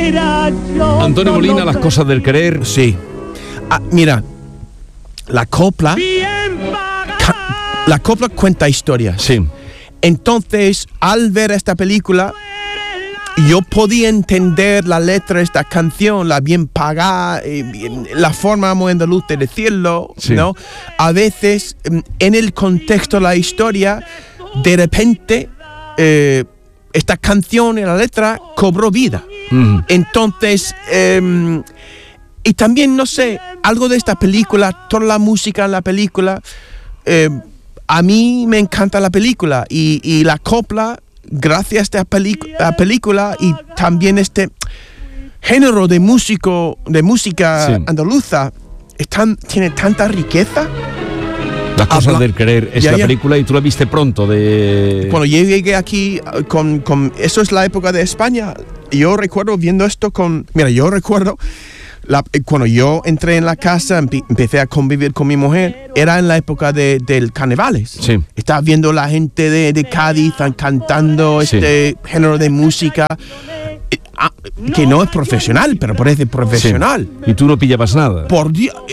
Antonio Molina, Las cosas del querer. Sí. Mira, la copla cuenta historias. Sí. Entonces, al ver esta película, yo podía entender la letra de esta canción, la bien pagada, la forma muy andaluz de decirlo, Sí. ¿no? A veces, en el contexto de la historia, de repente, esta canción y la letra cobró vida. Entonces, y también, no sé, algo de esta película, toda la música en la película, a mí me encanta la película y la copla, gracias a esta película y también este género de música Sí. andaluza, tiene tanta riqueza. Las cosas del querer es la película y tú la viste pronto Cuando yo llegué aquí con eso es la época de España. Yo recuerdo viendo esto yo recuerdo cuando yo entré en la casa, empecé a convivir con mi mujer, era en la época del carnavales. Sí. Estaba viendo la gente de Cádiz cantando este género de música que no es profesional, pero parece profesional. Sí. Y tú no pillabas nada. Por Dios,